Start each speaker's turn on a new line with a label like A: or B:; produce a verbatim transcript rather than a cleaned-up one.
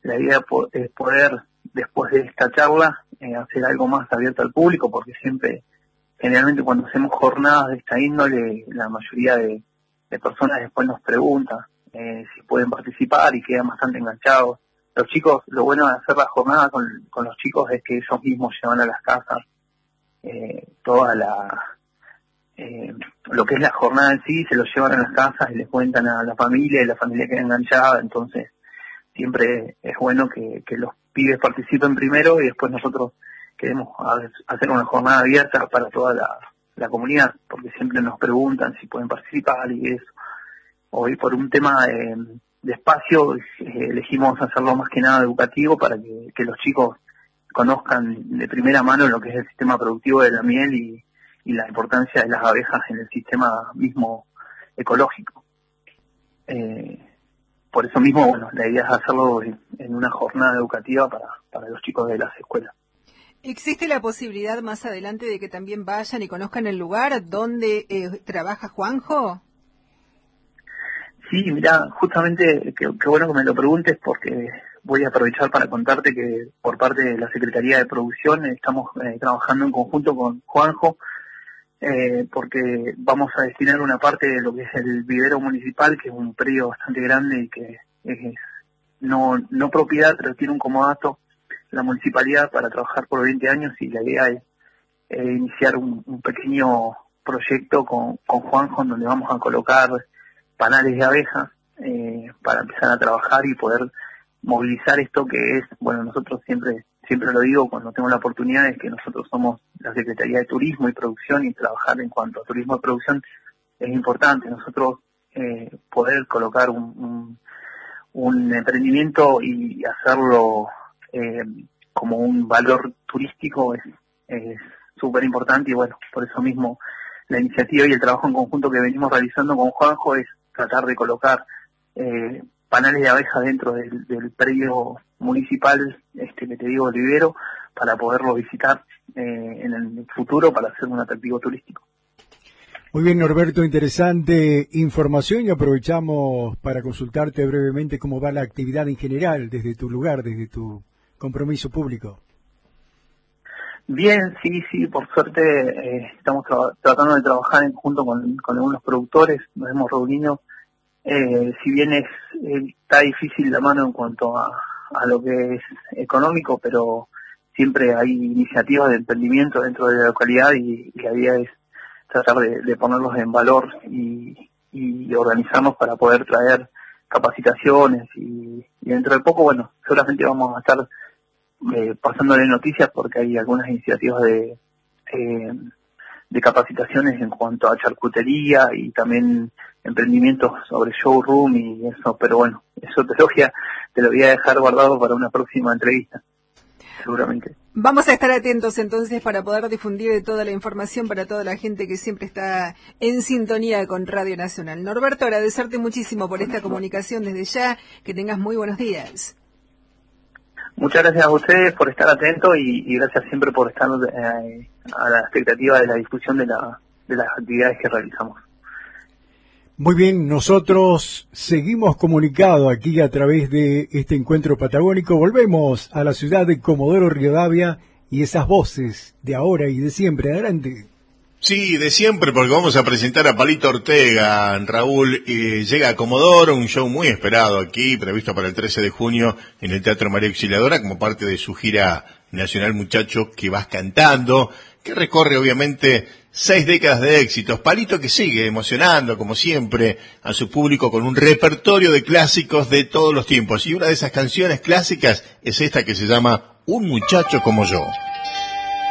A: la idea es poder, después de esta charla, eh, hacer algo más abierto al público, porque siempre, generalmente cuando hacemos jornadas de esta índole, la mayoría de, de personas después nos pregunta eh, si pueden participar y quedan bastante enganchados. Los chicos, lo bueno de hacer la jornada con, con los chicos es que ellos mismos llevan a las casas eh, toda la... Eh, lo que es la jornada en sí, se lo llevan a las casas y les cuentan a la familia y la familia queda enganchada. Entonces siempre es bueno que, que los pibes participen primero y después nosotros queremos hacer una jornada abierta para toda la, la comunidad, porque siempre nos preguntan si pueden participar y eso. Hoy por un tema de, de espacio eh, elegimos hacerlo más que nada educativo para que, que los chicos conozcan de primera mano lo que es el sistema productivo de la miel y y la importancia de las abejas en el sistema mismo ecológico. Eh, por eso mismo, bueno, la idea es hacerlo en, en una jornada educativa para, para los chicos de las escuelas.
B: ¿Existe la posibilidad más adelante de que también vayan y conozcan el lugar donde eh, trabaja Juanjo?
A: Sí, mira, justamente, qué bueno que me lo preguntes, porque voy a aprovechar para contarte que por parte de la Secretaría de Producción estamos eh, trabajando en conjunto con Juanjo, Eh, porque vamos a destinar una parte de lo que es el vivero municipal, que es un predio bastante grande y que es no, no propiedad, pero tiene un comodato la municipalidad para trabajar por veinte años, y la idea es eh, iniciar un, un pequeño proyecto con, con Juanjo, en donde vamos a colocar panales de abejas eh, para empezar a trabajar y poder movilizar esto que es, bueno, nosotros siempre siempre lo digo cuando tengo la oportunidad, es que nosotros somos la Secretaría de Turismo y Producción, y trabajar en cuanto a turismo y producción es importante. Nosotros eh, poder colocar un, un, un emprendimiento y hacerlo eh, como un valor turístico es súper importante, y bueno, por eso mismo la iniciativa y el trabajo en conjunto que venimos realizando con Juanjo es tratar de colocar eh, panales de abejas dentro del, del predio municipal, este que te digo, el vivero, para poderlo visitar eh, en el futuro para hacer un atractivo turístico.
C: Muy bien, Norberto, interesante información, y aprovechamos para consultarte brevemente cómo va la actividad en general desde tu lugar, desde tu compromiso público.
A: Bien, sí, sí, por suerte eh, estamos tra- tratando de trabajar en conjunto con, con algunos productores, nos hemos reunido. Eh, si bien es eh, está difícil la mano en cuanto a, a lo que es económico, pero siempre hay iniciativas de emprendimiento dentro de la localidad, y, y la idea es tratar de, de ponerlos en valor y, y organizarnos para poder traer capacitaciones, y, y dentro de poco, bueno, solamente vamos a estar eh, pasándole noticias, porque hay algunas iniciativas de eh, de capacitaciones en cuanto a charcutería y también emprendimientos sobre showroom y eso, pero bueno, eso te lo voy a, te lo voy a dejar guardado para una próxima entrevista, seguramente.
B: Vamos a estar atentos entonces para poder difundir toda la información para toda la gente que siempre está en sintonía con Radio Nacional. Norberto, agradecerte muchísimo por esta comunicación desde ya, que tengas muy buenos días.
A: Muchas gracias a ustedes por estar atentos, y, y gracias siempre por estar eh, a la expectativa de la difusión de, la, de las actividades que realizamos.
C: Muy bien, nosotros seguimos comunicados aquí a través de este encuentro patagónico. Volvemos a la ciudad de Comodoro Rivadavia y esas voces de ahora y de siempre. Adelante.
D: Sí, de siempre, porque vamos a presentar a Palito Ortega, Raúl, y llega a Comodoro, un show muy esperado aquí, previsto para el trece de junio en el Teatro María Auxiliadora, como parte de su gira nacional Muchacho que vas cantando, que recorre obviamente seis décadas de éxitos. Palito que sigue emocionando, como siempre, a su público con un repertorio de clásicos de todos los tiempos, y una de esas canciones clásicas es esta que se llama Un Muchacho Como Yo.